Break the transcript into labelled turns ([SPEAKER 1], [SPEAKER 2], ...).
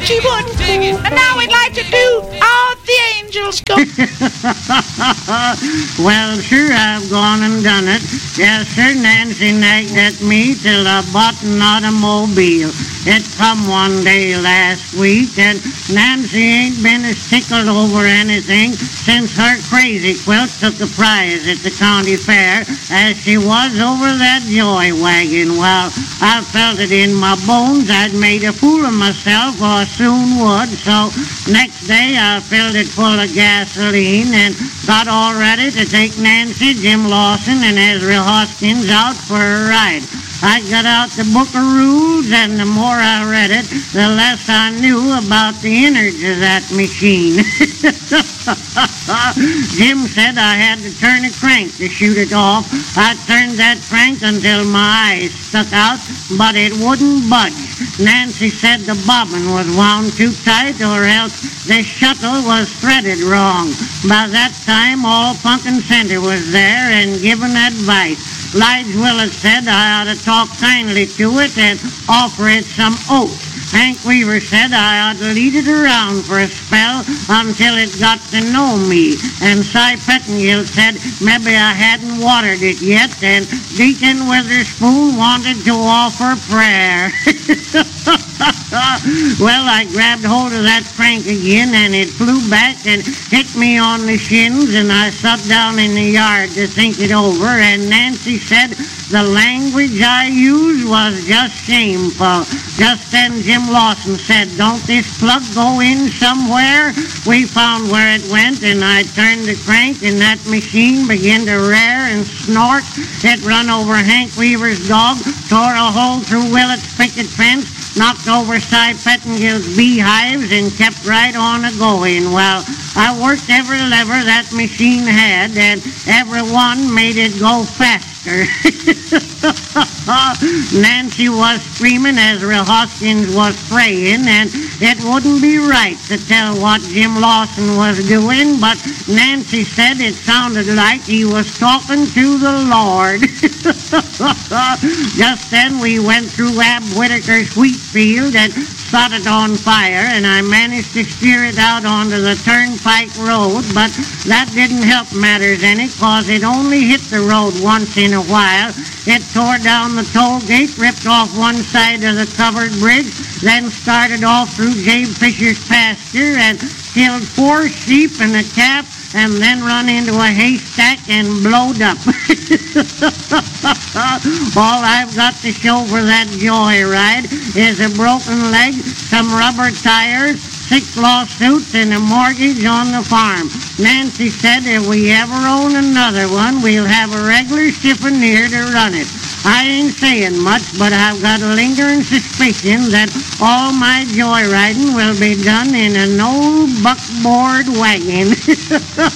[SPEAKER 1] she would. And now we'd like to do All the Angels Go.
[SPEAKER 2] Well, sure, I've gone and done it. Yes, sir, Nancy nagged at me till I bought an automobile. It come one day last week, and Nancy ain't been as tickled over anything since her crazy quilt took a prize at the county fair as she was over that joy wagon. Well, I felt it in my bones I'd made a fool of myself, or soon would, so next day I filled it full of gasoline and got all ready to take Nancy, Jim Lawson, and Ezra Hoskins out for a ride. I got out the book of rules, and the more I read it, the less I knew about the innards of that machine. Jim said I had to turn a crank to shoot it off. I turned that crank until my eyes stuck out, but it wouldn't budge. Nancy said the bobbin was wound too tight, or else the shuttle was threaded wrong. By that time, all Punkin Center was there and giving advice. Lige Willett said I ought to talk kindly to it and offer it some oats. Hank Weaver said I ought to lead it around for a spell until it got to know me. And Cy Pettingill said maybe I hadn't watered it yet, and Deacon Witherspoon wanted to offer prayer. Well, I grabbed hold of that crank again, and it flew back and hit me on the shins, and I sat down in the yard to think it over, and Nancy said the language I used was just shameful. Just then Jim Lawson said, "Don't this plug go in somewhere?" We found where it went, and I turned the crank, and that machine began to rear and snort. It run over Hank Weaver's dog, tore a hole through Willett's picket fence, knocked over Cy Pettingill's beehives, and kept right on a-going. Well, I worked every lever that machine had, and every one made it go faster. Nancy was screaming, Ezra Hoskins was praying, and it wouldn't be right to tell what Jim Lawson was doing, but Nancy said it sounded like he was talking to the Lord. Just then we went through Ab Whitaker's wheat field and set it on fire, and I managed to steer it out onto the Turnpike Road, but that didn't help matters any, 'cause it only hit the road once in a while. It tore down the toll gate, ripped off one side of the covered bridge, then started off through Jabe Fisher's pasture and killed 4 sheep and a calf, and then run into a haystack and blowed up. All I've got to show for that joyride is a broken leg, some rubber tires, 6 lawsuits, and a mortgage on the farm. Nancy said if we ever own another one, we'll have a regular chiffonnier to run it. I ain't saying much, but I've got a lingering suspicion that all my joyriding will be done in an old buckboard wagon.